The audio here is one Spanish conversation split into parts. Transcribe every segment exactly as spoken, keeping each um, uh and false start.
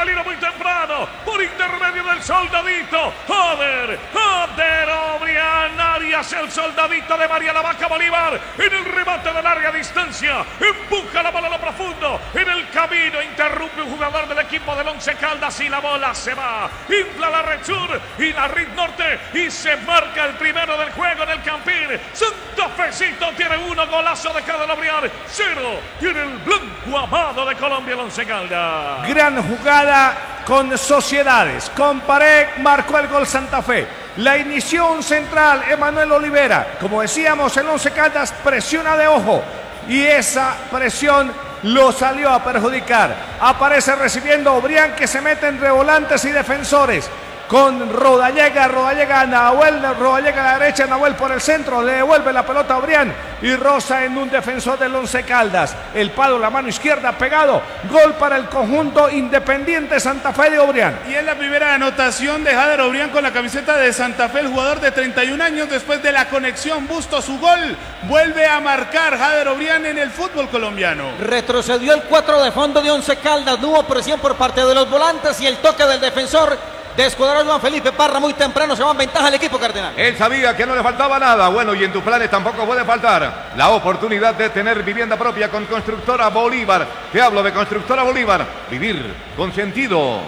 salieron muy temprano por intermedio del soldadito. Joder, joder, Obrián. Arias, el soldadito de María la Vaca Bolívar. En el remate de larga distancia. Empuja la bola a lo profundo. En el camino interrumpe un jugador del equipo del Once Caldas y la bola se va. Infla la Red Sur y la Red Norte y se marca el primero del juego en el Campín. Santa Fecito tiene uno, golazo de Cadel Obrián. Cero tiene el blanco amado de Colombia, el Once Caldas. Gran jugada con Sociedades. Con Pared marcó el gol Santa Fe. La inició un central, Emanuel Olivera. Como decíamos, el Once Caldas presiona de ojo y esa presión lo salió a perjudicar. Aparece recibiendo Obrián, que se mete entre volantes y defensores. Con Rodallega, Rodallega a Nahuel, Rodallega a la derecha, Nahuel por el centro, le devuelve la pelota a Obrián y roza en un defensor del Once Caldas. El palo, la mano izquierda pegado, gol para el conjunto Independiente Santa Fe de Obrián. Y es la primera anotación de Jader Obrián con la camiseta de Santa Fe, el jugador de treinta y un años, después de la conexión Busto, su gol, vuelve a marcar Jader Obrián en el fútbol colombiano. Retrocedió el cuatro de fondo de Once Caldas, no hubo presión por parte de los volantes y el toque del defensor de escuadrón Juan Felipe Parra muy temprano se va en ventaja el equipo cardenal. Él sabía que no le faltaba nada. Bueno, y en tus planes tampoco puede faltar la oportunidad de tener vivienda propia con Constructora Bolívar. Te hablo de Constructora Bolívar. Vivir con sentido.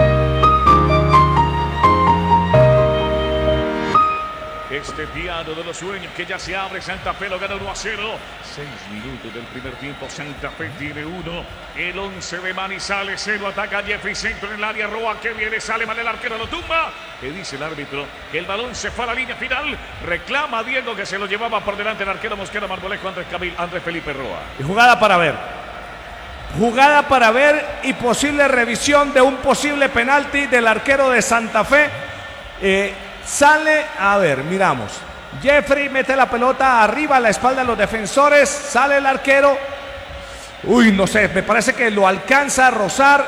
Este piano de los sueños que ya se abre. Santa Fe lo gana uno a cero. Seis minutos del primer tiempo. Santa Fe tiene uno. El once de Manizales cero. Ataca Jeffrey Centro en el área. Roa que viene. Sale mal el arquero. Lo tumba. Que dice el árbitro que el balón se fue a la línea final. Reclama a Diego que se lo llevaba por delante el arquero Mosquera Marmolejo. Andrés, Camil, Andrés Felipe Roa. Y jugada para ver. Jugada para ver y posible revisión de un posible penalti del arquero de Santa Fe. Eh... Sale, a ver, miramos. Jeffrey mete la pelota arriba a la espalda de los defensores. Sale el arquero. Uy, no sé, me parece que lo alcanza a rozar.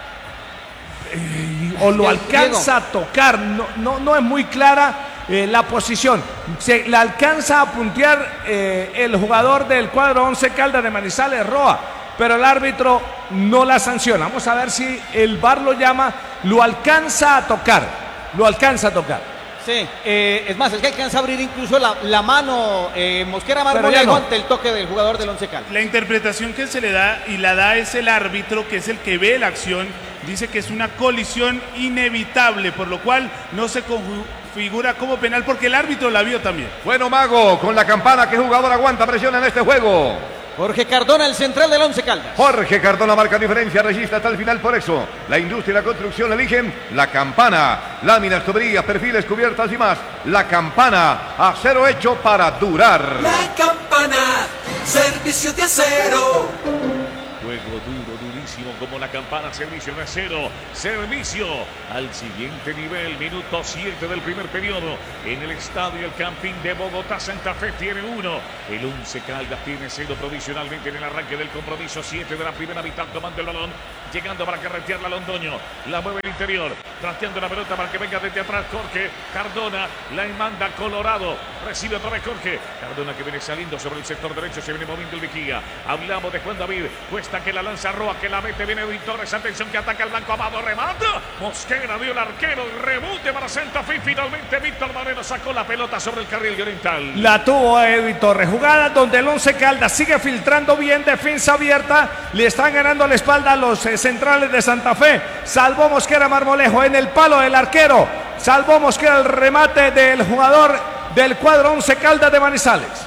Eh, o lo alcanza a tocar. No, no, no es muy clara eh, la posición. Se la alcanza a puntear eh, el jugador del cuadro Once Caldas de Manizales, Roa. Pero el árbitro no la sanciona. Vamos a ver si el V A R lo llama. Lo alcanza a tocar. Lo alcanza a tocar. Sí, eh, es más, es que alcanza a abrir incluso la, la mano eh, Mosquera Marmolejo no. ante el toque del jugador del Once Caldas. La interpretación que se le da y la da es el árbitro, que es el que ve la acción. Dice que es una colisión inevitable, por lo cual no se configura como penal porque el árbitro la vio también. Bueno, Mago, con la campana, ¿qué jugador aguanta presión en este juego? Jorge Cardona, el central del Once Caldas. Jorge Cardona marca diferencia, resiste hasta el final. Por eso, la industria y la construcción eligen la campana. Láminas, tuberías, perfiles, cubiertas y más. La campana, acero hecho para durar. La campana, servicio de acero. Juego duro, durísimo como la campana, servicio de acero, servicio al siguiente nivel. Minuto siete del primer periodo en el estadio El Campín de Bogotá. Santa Fe tiene uno, el Once Caldas tiene cero provisionalmente en el arranque del compromiso. Siete de la primera mitad tomando el balón, llegando para carretearla Londoño, la mueve el interior, trasteando la pelota para que venga desde atrás Jorge Cardona, la manda Colorado, recibe otra vez Jorge Cardona que viene saliendo sobre el sector derecho, se viene moviendo el Viquiga. Hablamos de Juan David, cuesta que la lanza Roa, que la mete, viene Edwin Torres, atención que ataca el blanco amado, remata, Mosquera dio el arquero, rebote para Santa Fe, finalmente Víctor Moreno sacó la pelota sobre el carril oriental. La tuvo Edwin Torres, jugada donde el Once Caldas sigue filtrando bien, defensa abierta, le están ganando la espalda a los eh, centrales de Santa Fe, salvó Mosquera Marmolejo en el palo del arquero, salvó Mosquera el remate del jugador del cuadro Once Caldas de Manizales.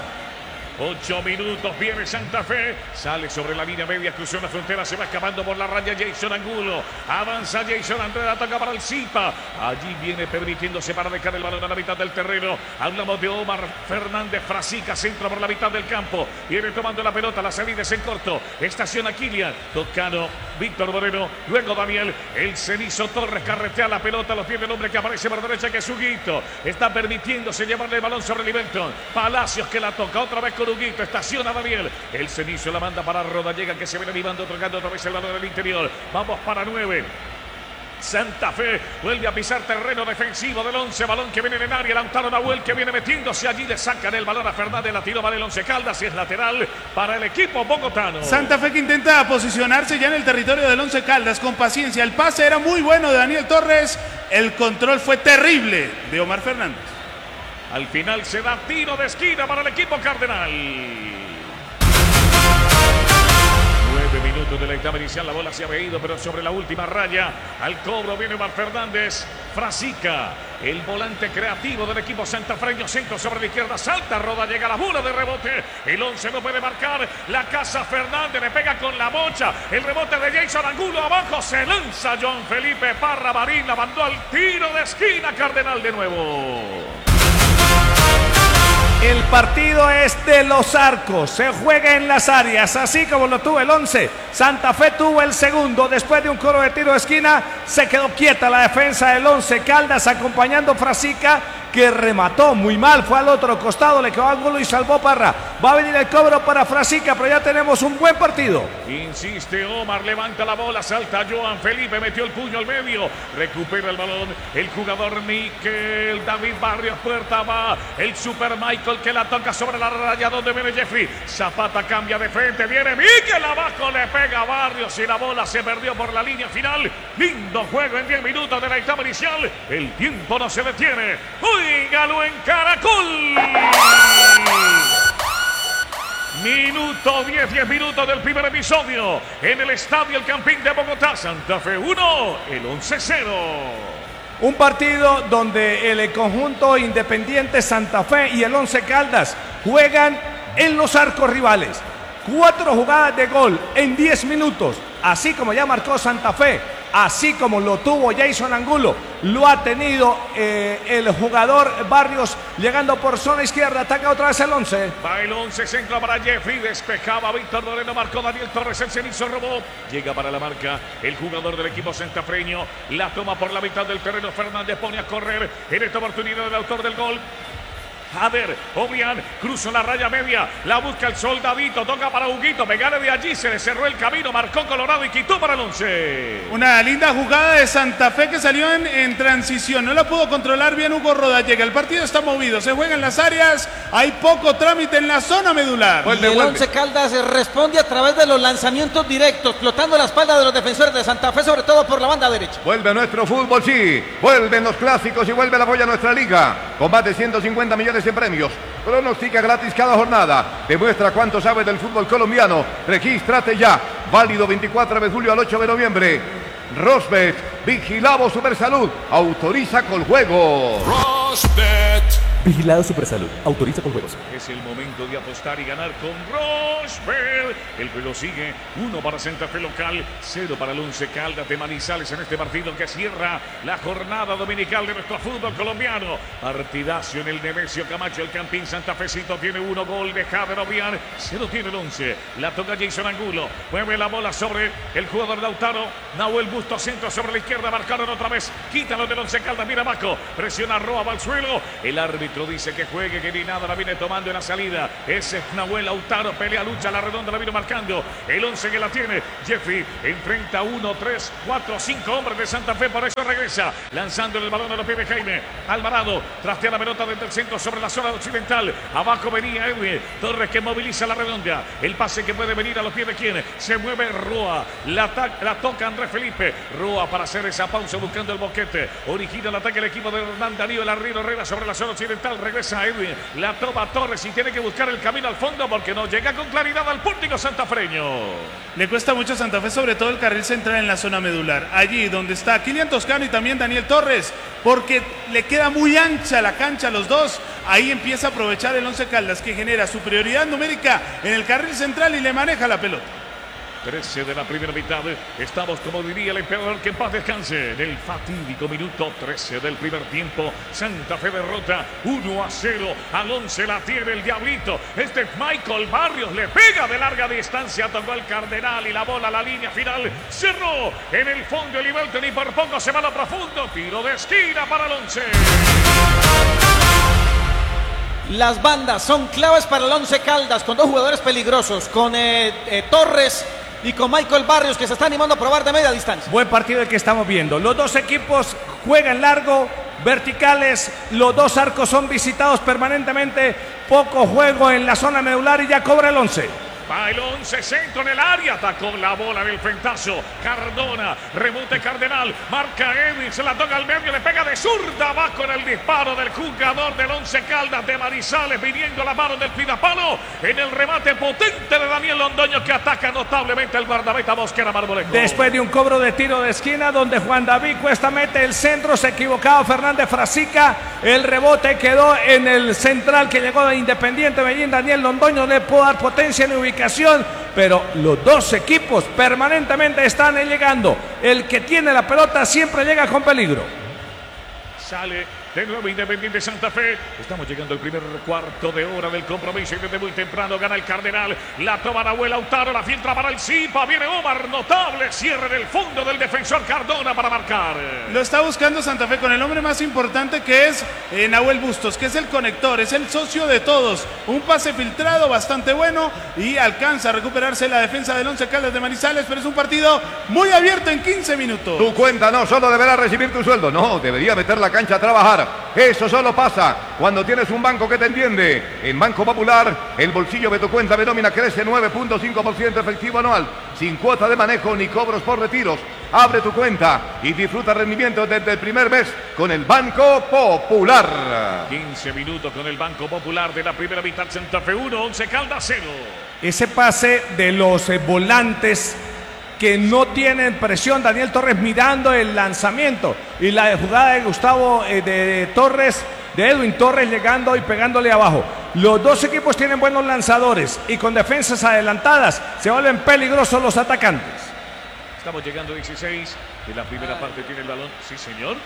Ocho minutos, viene Santa Fe, sale sobre la línea media, cruzó la frontera, se va escapando por la raya Jason Angulo, avanza Jason Andrés, ataca para el Zipa, allí viene permitiéndose para dejar el balón a la mitad del terreno. Hablamos de Omar Fernández Frasica, centro por la mitad del campo, viene tomando la pelota, la salida es en corto, estaciona Kilian, Toscano, Víctor Moreno, luego Daniel, el Cenizo Torres carretea la pelota, lo tiene el hombre que aparece por derecha, que es Huguito, está permitiéndose llevarle el balón sobre Liverton, Palacios que la toca otra vez con Huguito, estaciona Daniel, el Cenizo la manda para Rodallega que se viene animando, tocando otra vez el balón del interior, vamos para nueve. Santa Fe vuelve a pisar terreno defensivo del once, balón que viene en el área, Lautaro Nahuel que viene metiéndose allí, le sacan el balón a Fernández, la tiro para el Once Caldas y es lateral para el equipo bogotano. Santa Fe que intenta posicionarse ya en el territorio del Once Caldas con paciencia, el pase era muy bueno de Daniel Torres, el control fue terrible de Omar Fernández. Al final se da tiro de esquina para el equipo cardenal. Nueve minutos de la etapa inicial, la bola se había ido, pero sobre la última raya, al cobro viene Omar Fernández, Frasica, el volante creativo del equipo santafreño, centro sobre la izquierda, salta, roda, llega la bola de rebote, el once no puede marcar, la casa Fernández, le pega con la bocha, el rebote de Jason Angulo, abajo se lanza Joan Felipe Parra, Marín la mandó al tiro de esquina, Cardenal de nuevo. El partido es de los arcos, se juega en las áreas, así como lo tuvo el once. Santa Fe tuvo el segundo, después de un coro de tiro de esquina, se quedó quieta la defensa del once Caldas, acompañando a Frasica, que remató muy mal, fue al otro costado, le quedó ángulo y salvó Parra. Va a venir el cobro para Frasica, pero ya tenemos un buen partido. Insiste Omar, levanta la bola, salta Joan Felipe, metió el puño al medio, recupera el balón, el jugador Miquel David Barrios, puerta va, el Super Michael que la toca sobre la raya donde viene Jeffrey, Zapata cambia de frente, viene Miquel abajo, le pega a Barrios y la bola se perdió por la línea final. Lindo juego en diez minutos de la etapa inicial, el tiempo no se detiene. ¡Óigalo en Caracol! Minuto diez, diez minutos del primer episodio en el Estadio El Campín de Bogotá. Santa Fe uno, el once cero. Un partido donde el conjunto Independiente Santa Fe y el Once Caldas juegan en los arcos rivales. Cuatro jugadas de gol en diez minutos, así como ya marcó Santa Fe, así como lo tuvo Jason Angulo, lo ha tenido eh, el jugador Barrios, llegando por zona izquierda, ataca otra vez el once. Va el once, centro para Jeffrey, despejaba Víctor Moreno, marcó Daniel Torres, el cenizo robó, llega para la marca el jugador del equipo santafreño, la toma por la mitad del terreno, Fernández pone a correr en esta oportunidad el autor del gol. A ver, Obrián cruzó la raya media, la busca el soldadito, toca para Huguito, Megane de allí, se le cerró el camino, marcó Colorado y quitó para el once. Una linda jugada de Santa Fe que salió en, en transición, no la pudo controlar bien Hugo Rodallega, el partido está movido, se juega en las áreas, hay poco trámite en la zona medular. Y el Once Caldas responde a través de los lanzamientos directos, flotando la espalda de los defensores de Santa Fe, sobre todo por la banda derecha. Vuelve nuestro fútbol, sí, vuelven los clásicos y vuelve el apoyo a nuestra liga, con más de ciento cincuenta millones en premios. Pronostica gratis cada jornada. Demuestra cuánto sabes del fútbol colombiano. Regístrate ya. Válido veinticuatro de julio al ocho de noviembre. Rosbet, Vigilado Supersalud. Autoriza con juego. Rosbet. Vigilado Supersalud. Autoriza con juegos. Es el momento de apostar y ganar con Rosbet. El juego sigue. Uno para Santa Fe local. Cero para el Once Caldas de Manizales en este partido que cierra la jornada dominical de nuestro fútbol colombiano. Partidazo en el Nemesio Camacho. El Campín Santafecito tiene uno. Gol de Jader Obian. Cero tiene el once. La toca Jason Angulo. Mueve la bola sobre el jugador Lautaro. Nahuel Busto centro sobre la izquierda. Marcaron otra vez. Quítalo del Once Caldas. Mira abajo. Presiona Roa, va al suelo. El árbitro dice que juegue, que ni nada la viene tomando en la salida. Ese es Nahuel Lautaro, pelea, lucha, la redonda la vino marcando. El once que la tiene. Jeffrey enfrenta uno, tres, cuatro, cinco hombres de Santa Fe, por eso regresa. Lanzando el balón a los pies de Jaime. Alvarado trastea la pelota desde el centro sobre la zona occidental. Abajo venía Edwin Torres que moviliza la redonda. El pase que puede venir a los pies de quién. Se mueve Roa. La, la toca Andrés Felipe. Roa para hacer esa pausa buscando el boquete. Origina el ataque el equipo de Hernán Darío El Arriero Herrera sobre la zona occidental. Regresa Edwin, la toma Torres y tiene que buscar el camino al fondo porque no llega con claridad al pórtico santafreño. Le cuesta mucho a Santa Fe, sobre todo el carril central en la zona medular, allí donde está Kilian Toscano y también Daniel Torres, porque le queda muy ancha la cancha a los dos. Ahí empieza a aprovechar el Once Caldas, que genera superioridad numérica en el carril central y le maneja la pelota. trece de la primera mitad, estamos, como diría el emperador, que en paz descanse, en el fatídico minuto trece del primer tiempo. Santa Fe derrota uno a cero, al once la tiene el Diablito. Este Michael Barrios le pega de larga distancia, tocó el Cardenal y la bola a la línea final, cerró en el fondo el Ibelton y por poco se va a lo profundo, tiro de esquina para el once. Las bandas son claves para el Once Caldas, con dos jugadores peligrosos, con eh, eh, Torres y con Michael Barrios, que se está animando a probar de media distancia. Buen partido el que estamos viendo. Los dos equipos juegan largo, verticales, los dos arcos son visitados permanentemente, poco juego en la zona medular y ya cobra el once. Va el once, centro en el área, atacó la bola del frentazo, Cardona, rebote Cardenal, marca Edwin, se la toca al medio, le pega de zurda, va con el disparo del jugador del Once Caldas de Manizales, viniendo a la mano del Pidapalo, en el remate potente de Daniel Londoño, que ataca notablemente el guardameta Mosquera Marmolejo. Después de un cobro de tiro de esquina, donde Juan David Cuesta mete el centro, se equivocaba Fernández Frasica, el rebote quedó en el central que llegó de Independiente Medellín, Daniel Londoño le pudo dar potencia en ubicación, pero los dos equipos permanentemente están llegando. El que tiene la pelota siempre llega con peligro. Sale de nuevo Independiente Santa Fe. Estamos llegando al primer cuarto de hora del compromiso y desde muy temprano gana el Cardenal. La toma Nahuel Lautaro, la filtra para el Zipa. Viene Omar, notable cierre del fondo del defensor Cardona para marcar. Lo está buscando Santa Fe con el hombre más importante, que es eh, Nahuel Bustos, que es el conector, es el socio de todos. Un pase filtrado bastante bueno y alcanza a recuperarse la defensa del Once Caldas de Manizales, pero es un partido muy abierto en quince minutos. Tu cuenta no solo deberá recibir tu sueldo, no, debería meter la cancha a trabajar. Eso solo pasa cuando tienes un banco que te entiende. En Banco Popular, el bolsillo de tu cuenta de nómina crece nueve punto cinco por ciento efectivo anual, sin cuota de manejo ni cobros por retiros. Abre tu cuenta y disfruta rendimiento desde el primer mes con el Banco Popular. quince minutos con el Banco Popular de la primera mitad. Santa Fe uno, Once Caldas cero. Ese pase de los eh, volantes que no tienen presión, Daniel Torres mirando el lanzamiento y la jugada de Gustavo eh, de Torres, de Edwin Torres llegando y pegándole abajo. Los dos equipos tienen buenos lanzadores y con defensas adelantadas se vuelven peligrosos los atacantes. Estamos llegando a dieciséis de la primera parte, tiene el balón. Sí, señor.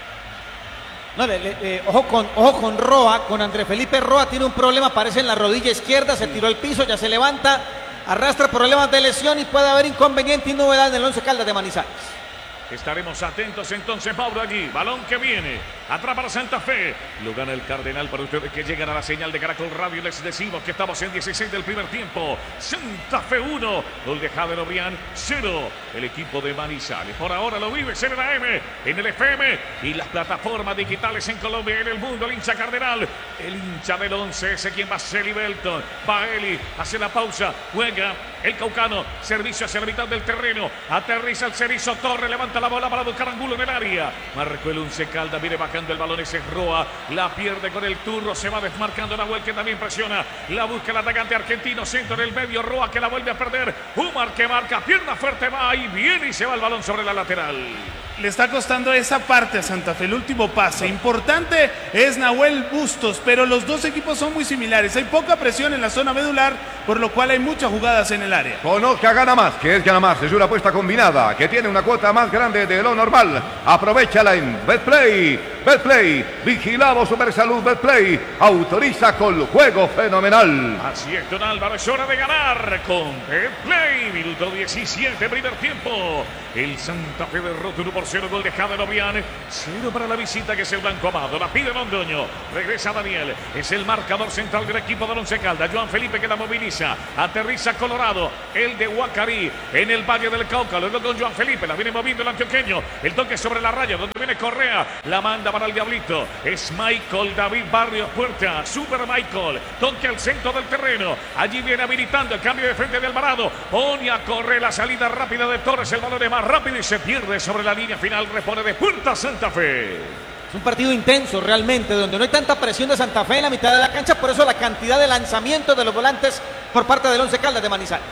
No, le, le, le, ojo, con, ojo con Roa, con André Felipe Roa, tiene un problema, parece en la rodilla izquierda, se tiró al piso, ya se levanta, arrastra problemas de lesión y puede haber inconveniente y novedad en el Once Caldas de Manizales. Estaremos atentos entonces, Mauro, allí. Balón que viene. Atrapa a Santa Fe. Lo gana el Cardenal para ustedes que llegan a la señal de Caracol Radio. Les decimos que estamos en dieciséis del primer tiempo. Santa Fe uno. Gol de Jader Obrián cero. El equipo de Manizales. Por ahora lo vive en la M, en el F M y las plataformas digitales en Colombia y en el mundo. El hincha Cardenal. El hincha del once. Ese quien va a ser Belton. Baeli hace la pausa. Juega el Caucano. Servicio hacia la mitad del terreno. Aterriza el Cerizo Torre. Levanta la bola para buscar ángulo en el área. Marcó el Once Caldas, viene bajando el balón, ese es Roa, la pierde con el turno, se va desmarcando Nahuel, que también presiona, la busca el atacante argentino, centro en el medio, Roa que la vuelve a perder, Umar que marca, pierna fuerte, va y viene y se va el balón sobre la lateral. Le está costando esa parte a Santa Fe, el último pase. Importante es Nahuel Bustos, pero los dos equipos son muy similares. Hay poca presión en la zona medular, por lo cual hay muchas jugadas en el área. Conozca Gana Más, que es Gana Más, es una apuesta combinada, que tiene una cuota más grande de lo normal. Aprovechala en Betplay. Betplay, vigilado Supersalud Betplay, autoriza con juego fenomenal. Así es, Don Álvaro, es hora de ganar con Betplay. Minuto diecisiete, primer tiempo. El Santa Fe derrota uno por cero, gol de Jader Obrián. Cero para la visita, que es el Blanco Amado. La pide Londoño. Regresa Daniel. Es el marcador central del equipo de Once Caldas. Joan Felipe que la moviliza. Aterriza Colorado. El de Huacarí en el Valle del Cauca. Luego con Joan Felipe. La viene moviendo el antioqueño. El toque sobre la raya donde viene Correa. La manda para el Diablito. Es Michael David Barrios Puerta. Super Michael. Toque al centro del terreno. Allí viene habilitando el cambio de frente de Alvarado. Pone a correr la salida rápida de Torres. El balón es más rápido y se pierde sobre la línea final. Repone de Puerta Santa Fe. Es un partido intenso realmente, donde no hay tanta presión de Santa Fe en la mitad de la cancha, por eso la cantidad de lanzamientos de los volantes por parte del Once Caldas de Manizales.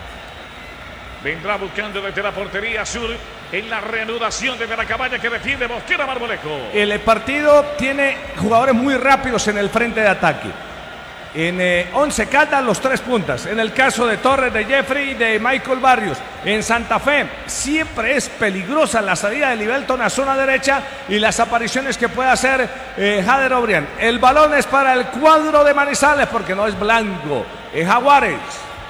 Vendrá buscando desde la portería sur en la reanudación desde la cabaña que defiende Mosquera Marmolejo. El partido tiene jugadores muy rápidos en el frente de ataque. En eh, Once Caldas los tres puntas. En el caso de Torres, de Jeffrey y de Michael Barrios. En Santa Fe siempre es peligrosa la salida de Libelton a zona derecha y las apariciones que puede hacer eh, Jader Obrián. El balón es para el cuadro de Manizales porque no es blanco, es Jaguares.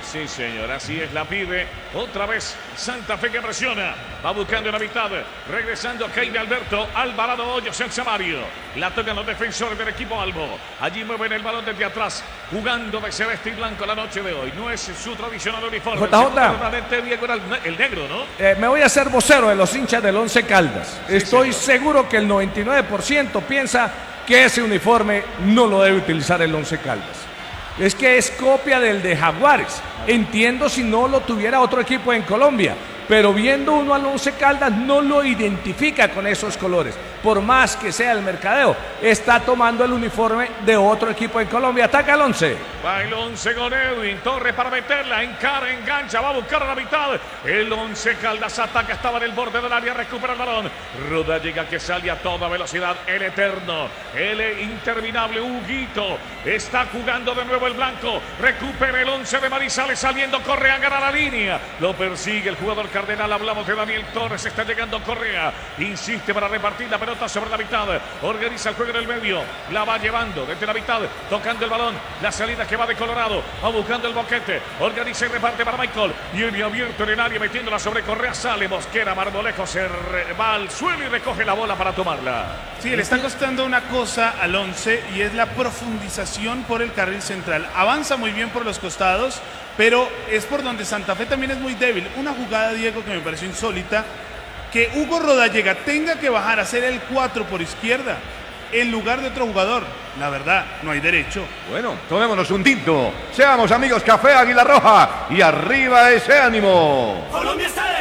Sí, señor, así es, la pide otra vez Santa Fe que presiona, va buscando en la mitad, regresando a Keime Alberto, Alvarado Hoyos, el Samario, la tocan los defensores del equipo Albo, allí mueven el balón desde atrás, jugando de celeste y blanco la noche de hoy, no es su tradicional uniforme, J J. permanente, Diego, era el, el negro, ¿no? Eh, me voy a hacer vocero de los hinchas del Once Caldas. Sí, Estoy señor. seguro que el noventa y nueve por ciento piensa que ese uniforme no lo debe utilizar el Once Caldas. Es que es copia del de Jaguares. Entiendo si no lo tuviera otro equipo en Colombia, pero viendo uno al Once Caldas no lo identifica con esos colores. Por más que sea el mercadeo, está tomando el uniforme de otro equipo en Colombia. Ataca el Once. Va el Once con Edwin Torres para meterla, encara, engancha, va a buscar a la mitad. El Once Caldas ataca, estaba en el borde del área, recupera el balón. Ruda llega que sale a toda velocidad. El eterno, el interminable Huguito. Está jugando de nuevo el blanco. Recupera el Once de Manizales saliendo Correa, gana la línea. Lo persigue el jugador Cardenal. Hablamos de Daniel Torres. Está llegando Correa. Insiste para repartir la pelota sobre la mitad. Organiza el juego en el medio. La va llevando desde la mitad. Tocando el balón. La salida que va de Colorado. Va buscando el boquete. Organiza y reparte para Michael. Viene abierto en el área metiéndola sobre Correa. Sale Mosquera. Marmolejo se re- va al suelo y recoge la bola para tomarla. Sí, le está costando una cosa al Once y es la profundización por el carril central. Avanza muy bien por los costados, pero es por donde Santa Fe también es muy débil. Una jugada, Diego, que me pareció insólita, que Hugo Rodallega tenga que bajar a hacer el cuatro por izquierda en lugar de otro jugador. La verdad, no hay derecho. Bueno, tomémonos un tinto. Seamos amigos, Café Águila Roja. Y arriba ese ánimo. Colombia está de